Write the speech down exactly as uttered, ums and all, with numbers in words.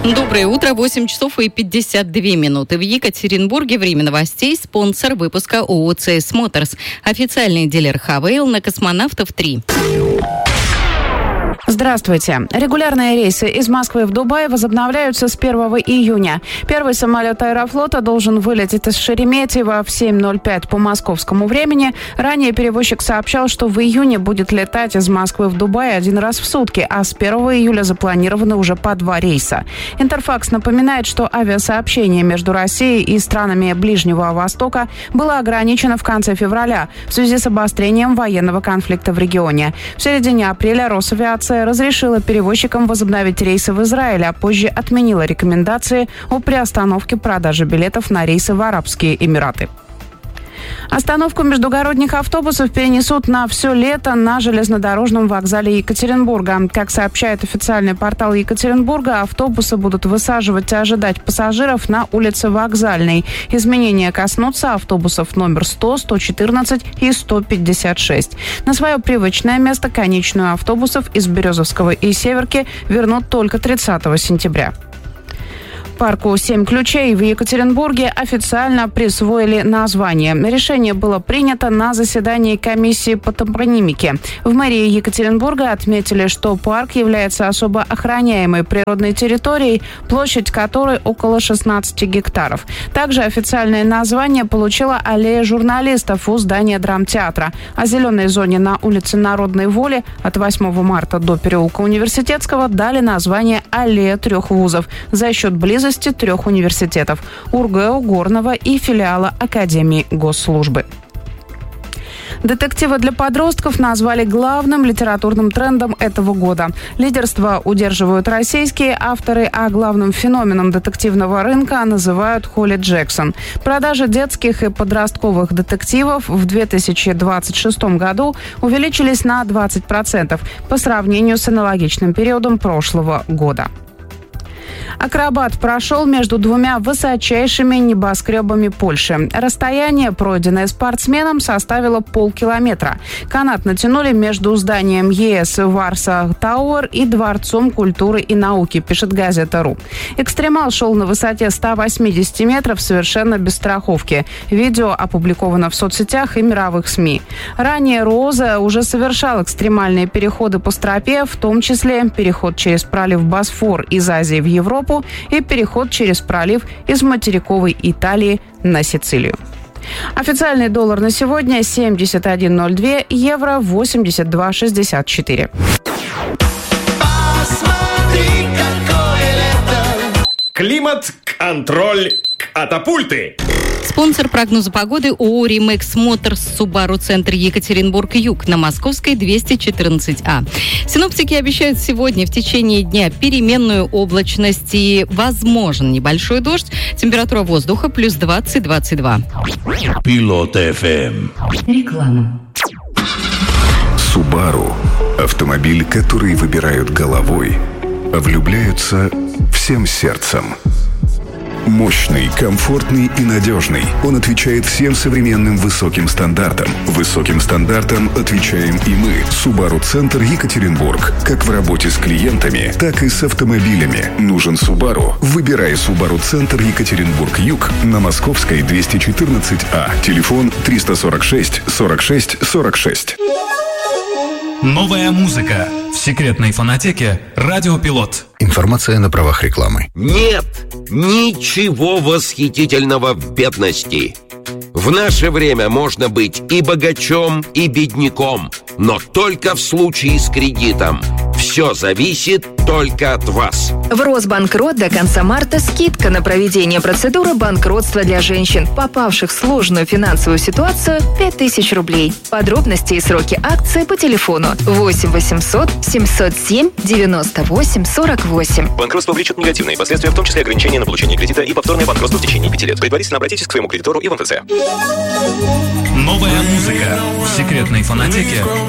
Доброе утро, восемь часов и пятьдесят две минуты. В Екатеринбурге время новостей. Спонсор выпуска ООО «ЦС Моторс». Официальный дилер «Хавейл» на Космонавтов три. Здравствуйте. Регулярные рейсы из Москвы в Дубай возобновляются с первого июня. Первый самолет Аэрофлота должен вылететь из Шереметьево в семь ноль пять по московскому времени. Ранее перевозчик сообщал, что в июне будет летать из Москвы в Дубай один раз в сутки, а с первого июля запланированы уже по два рейса. Интерфакс напоминает, что авиасообщение между Россией и странами Ближнего Востока было ограничено в конце февраля в связи с обострением военного конфликта в регионе. В середине апреля Росавиация разрешила перевозчикам возобновить рейсы в Израиль, а позже отменила рекомендации о приостановке продажи билетов на рейсы в Арабские Эмираты. Остановку междугородних автобусов перенесут на все лето на железнодорожном вокзале Екатеринбурга. Как сообщает официальный портал Екатеринбурга, автобусы будут высаживать и ожидать пассажиров на улице Вокзальной. Изменения коснутся автобусов номер сто, сто четырнадцать и сто пятьдесят шесть. На свое привычное место конечную автобусов из Березовского и Северки вернут только тридцатого сентября. Парку «Семь ключей» в Екатеринбурге официально присвоили название. Решение было принято на заседании комиссии по топонимике. В мэрии Екатеринбурга отметили, что парк является особо охраняемой природной территорией, площадь которой около шестнадцати гектаров. Также официальное название получила аллея журналистов у здания драмтеатра. О зеленой зоне на улице Народной Воли от восьмого марта до переулка Университетского дали название «Аллея трех вузов» за счет близости трех университетов – УрГЭУ, Горного и филиала Академии Госслужбы. Детективы для подростков назвали главным литературным трендом этого года. Лидерство удерживают российские авторы, а главным феноменом детективного рынка называют Холли Джексон. Продажи детских и подростковых детективов в две тысячи двадцать шестом году увеличились на двадцать процентов по сравнению с аналогичным периодом прошлого года. Акробат прошел между двумя высочайшими небоскребами Польши. Расстояние, пройденное спортсменом, составило полкилометра. Канат натянули между зданием ЕС Варса Тауэр и Дворцом культуры и науки, пишет газета РУ. Экстремал шел на высоте ста восьмидесяти метров совершенно без страховки. Видео опубликовано в соцсетях и мировых СМИ. Ранее Роза уже совершал экстремальные переходы по стропе, в том числе переход через пролив Босфор из Азии в Европу и переход через пролив из материковой Италии на Сицилию. Официальный доллар на сегодня семьдесят один ноль два, евро восемьдесят два шестьдесят четыре. Посмотри, какое лето! Климат-контроль катапульты! Спонсор прогноза погоды ООО «Римекс Моторс», Субару Центр, Екатеринбург-Юг на Московской двести четырнадцать А. Синоптики обещают сегодня в течение дня переменную облачность и возможен небольшой дождь. Температура воздуха плюс двадцать - двадцать два. Пилот эф эм. Реклама. Субару – автомобиль, который выбирают головой, а влюбляются всем сердцем. Мощный, комфортный и надежный. Он отвечает всем современным высоким стандартам. Высоким стандартам отвечаем и мы. Субару Центр, Екатеринбург. Как в работе с клиентами, так и с автомобилями. Нужен Субару? Выбирай Субару Центр, Екатеринбург-Юг на Московской двести четырнадцать А. Телефон триста сорок шесть сорок шесть сорок шесть. Новая музыка в секретной фонотеке «Радио Пилот». Информация на правах рекламы. Нет ничего восхитительного в бедности. В наше время можно быть и богачом, и бедняком, но только в случае с кредитом. Все зависит только от вас. В Росбанкрот до конца марта скидка на проведение процедуры банкротства для женщин, попавших в сложную финансовую ситуацию, пять тысяч рублей. Подробности и сроки акции по телефону восемь восемьсот семьсот семь девяносто восемь сорок восемь. Банкротство влечет негативные последствия, в том числе ограничения на получение кредита и повторное банкротство в течение пяти лет. Предварительно обратитесь к своему кредитору и в МФЦ. Новая музыка в секретной фонотеке